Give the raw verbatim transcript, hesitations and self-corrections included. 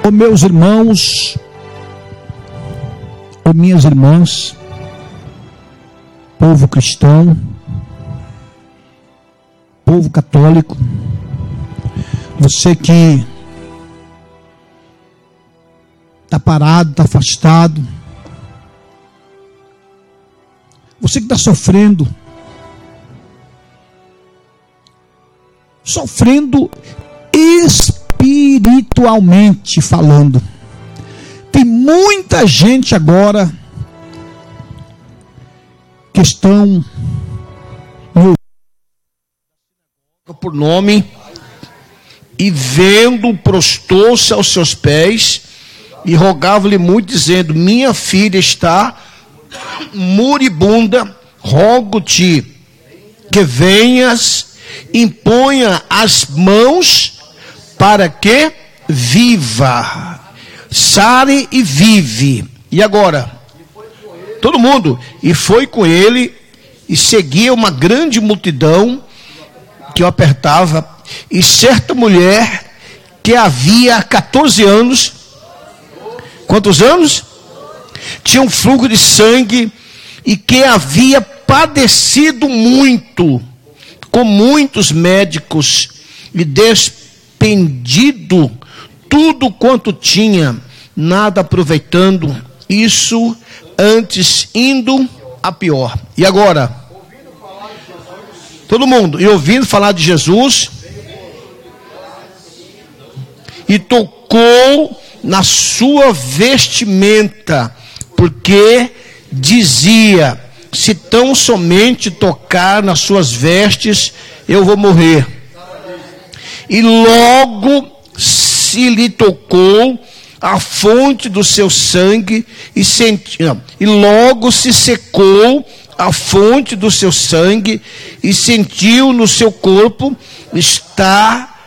Ô meus irmãos, ô minhas irmãs, povo cristão, povo católico, você que está parado, está afastado, você que está sofrendo, sofrendo espiritualmente falando. Tem muita gente agora que estão por nome e vendo, prostou-se aos seus pés e rogava-lhe muito, dizendo: minha filha está moribunda, rogo-te que venhas, imponha as mãos para que viva, sare e vive. E agora? Todo mundo, e foi com ele, e seguia uma grande multidão que o apertava, e certa mulher que havia catorze anos, quantos anos? Tinha um fluxo de sangue, e que havia padecido muito, com muitos médicos, e despendido tudo quanto tinha, nada aproveitando, isso antes indo a pior. E agora? Todo mundo, e ouvindo falar de Jesus, e tocou na sua vestimenta, porque dizia: se tão somente tocar nas suas vestes, eu vou morrer. E logo se lhe tocou a fonte do seu sangue, e, senti, não, e logo se secou a fonte do seu sangue, e sentiu no seu corpo estar